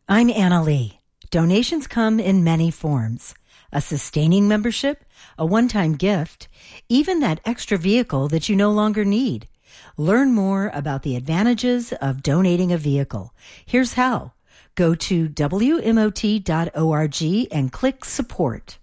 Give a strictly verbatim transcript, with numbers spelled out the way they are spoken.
I'm Anna Lee. Donations come in many forms. A sustaining membership, a one-time gift, even that extra vehicle that you no longer need. Learn more about the advantages of donating a vehicle. Here's how. Go to W M O T dot org and click support.